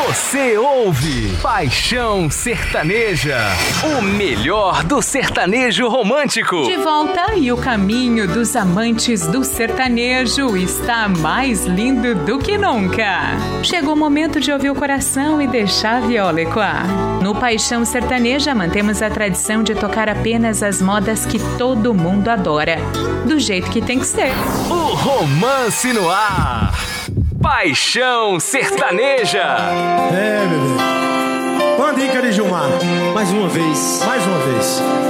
Você ouve Paixão Sertaneja, o melhor do sertanejo romântico. De volta, e o caminho dos amantes do sertanejo está mais lindo do que nunca. Chegou o momento de ouvir o coração e deixar a viola ecoar. No Paixão Sertaneja, mantemos a tradição de tocar apenas as modas que todo mundo adora, do jeito que tem que ser. O romance no ar. Paixão Sertaneja. É, bebê. Com a dica de Gilmar. Mais uma vez.